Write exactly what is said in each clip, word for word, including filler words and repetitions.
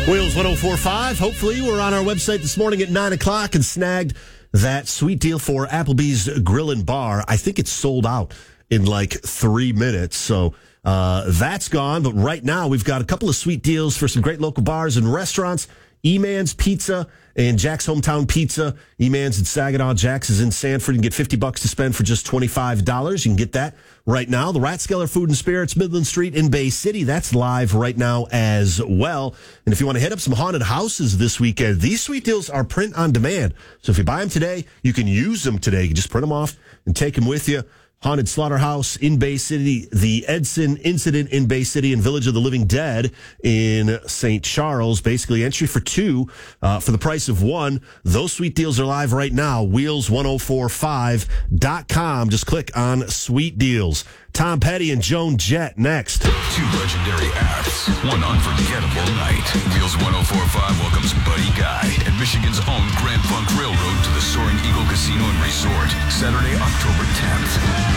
Wheels one oh four point five. Hopefully you were on our website this morning at nine o'clock and snagged that sweet deal for Applebee's Grill and Bar. I think it's sold out in like three minutes. So uh, that's gone. But right now we've got a couple of sweet deals for some great local bars and restaurants. E-Man's Pizza and Jack's Hometown Pizza. E-Man's in Saginaw, Jack's is in Sanford. You can get fifty bucks to spend for just twenty-five dollars. You can get that right now. The Rathskeller Food and Spirits, Midland Street in Bay City. That's live right now as well. And if you want to hit up some haunted houses this weekend, these sweet deals are print on demand. So if you buy them today, you can use them today. You can just print them off and take them with you. Haunted Slaughterhouse in Bay City, the Edson Incident in Bay City, and Village of the Living Dead in Saint Charles. Basically, entry for two uh, for the price of one. Those sweet deals are live right now. wheels ten forty-five dot com. Just click on Sweet Deals. Tom Petty and Joan Jett next. Two legendary acts, one unforgettable night. Wheels ten forty-five welcomes Buddy Guy and Michigan's own Grand Funk Railroad to the Soaring Eagle Casino and Resort, Saturday, October tenth.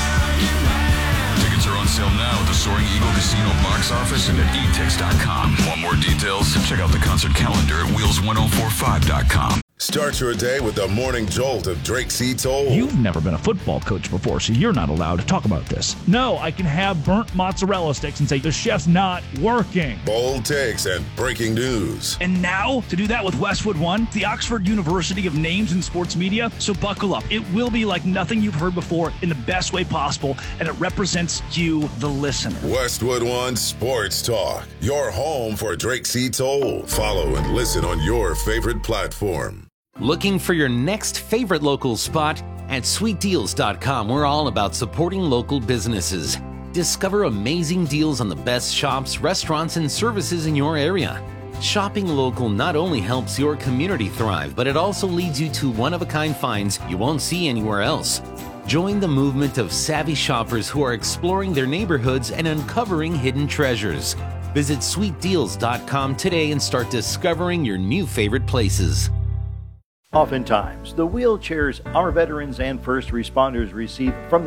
Tickets are on sale now at the Soaring Eagle Casino box office and at e tix dot com. Want more details? Check out the concert calendar at wheels ten forty-five dot com. Start your day with the morning jolt of Drake C. Toll. You've never been a football coach before, so you're not allowed to talk about this. No, I can have burnt mozzarella sticks and say the chef's not working. Bold takes and breaking news. And now, to do that with Westwood One, the Oxford University of Names in Sports Media. So buckle up. It will be like nothing you've heard before in the best way possible, and it represents you, the listener. Westwood One Sports Talk, your home for Drake C. Toll. Follow and listen on your favorite platform. Looking for your next favorite local spot? At sweet deals dot com, we're all about supporting local businesses. Discover amazing deals on the best shops, restaurants, and services in your area. Shopping local not only helps your community thrive, but it also leads you to one-of-a-kind finds you won't see anywhere else. Join the movement of savvy shoppers who are exploring their neighborhoods and uncovering hidden treasures. Visit sweet deals dot com today and start discovering your new favorite places. Oftentimes, the wheelchairs our veterans and first responders receive from